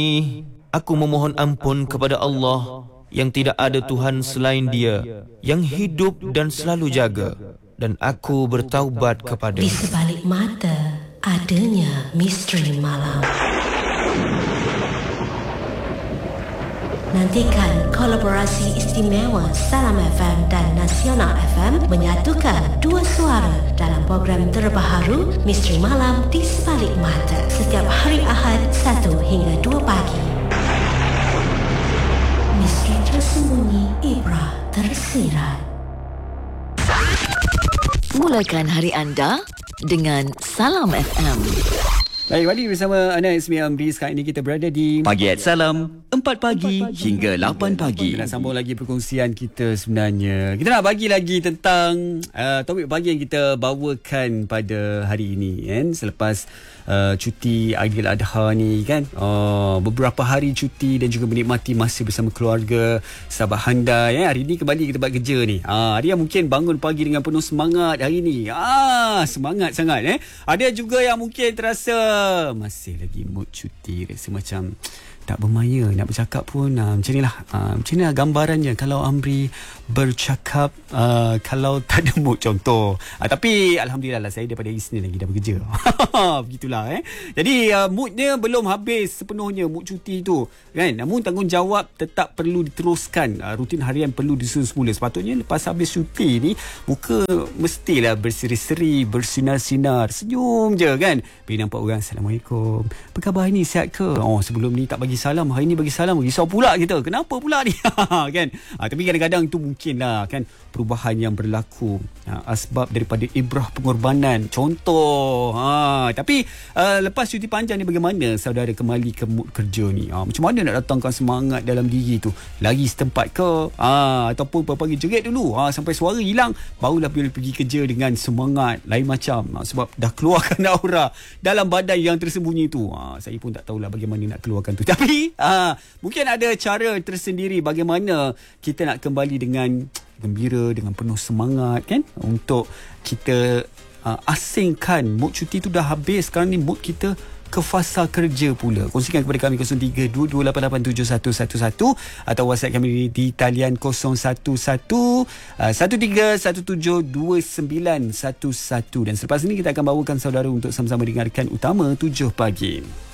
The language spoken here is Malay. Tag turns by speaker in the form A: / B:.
A: Aku memohon ampun kepada Allah yang tidak ada Tuhan selain Dia, yang hidup dan selalu jaga, dan aku bertaubat kepada.
B: Di sebalik mata adanya misteri malam. Nantikan kolaborasi istimewa Salam FM dan Nasional FM menyatukan dua suara dalam program terbaru Misteri Malam di Sebalik Mata setiap hari Ahad 1 hingga 2 pagi. Misteri tersembunyi, ibrah tersirat.
C: Mulakan hari anda dengan Salam FM.
D: Baik, balik bersama Ana Ismi Amri. Sekarang ini kita berada di
E: Pagi at Salam, 4 pagi hingga 8 pagi.
D: Kita nak sambung lagi perkongsian kita sebenarnya. Kita nak bagi lagi tentang topik pagi yang kita bawakan pada hari ini kan. Selepas cuti Aidiladha ni kan. Beberapa hari cuti dan juga menikmati masa bersama keluarga, sahabat handai. Hari ni kembali kita buat kerja ni. Ada yang mungkin bangun pagi dengan penuh semangat hari ni. Semangat sangat. Ada juga yang mungkin terasa masih lagi mood cuti, rasa macam tak bermaya nak bercakap pun. Macam ni lah gambarannya kalau Amri bercakap kalau tak ada mood contoh. Tapi Alhamdulillah lah, saya daripada Isnin lagi dah bekerja. Begitulah Jadi moodnya belum habis sepenuhnya, mood cuti tu kan. Namun tanggungjawab tetap perlu diteruskan. Rutin harian perlu disusun semula. Sepatutnya lepas habis cuti ni muka mestilah berseri-seri, bersinar-sinar, senyum je kan. Bila nampak orang, Assalamualaikum, apa khabar hari ni, sihat ke? Sebelum ni tak bagi salam, hari ni bagi salam, risau pula kita, kenapa pula ni? Kan. Tapi kadang-kadang itu mungkinlah kan perubahan yang berlaku asbab daripada ibrah pengorbanan contoh. Tapi lepas cuti panjang ni bagaimana saudara kembali ke mood kerja ni? Macam mana nak datangkan semangat dalam diri tu? Lari setempat ke? Ataupun pagi jerit dulu sampai suara hilang, barulah boleh pergi kerja dengan semangat lain macam. Sebab dah keluarkan aura dalam badan yang tersembunyi tu. Saya pun tak tahulah bagaimana nak keluarkan tu. Tapi mungkin ada cara tersendiri bagaimana kita nak kembali dengan gembira, dengan penuh semangat kan, untuk kita asingkan mood cuti tu dah habis. Sekarang ni mood kita ke fasa kerja pula. Kongsikan kepada kami 0322887111 atau WhatsApp kami di talian 011113172911. Dan selepas ini kita akan bawakan saudara untuk sama-sama dengarkan Utama 7 Pagi.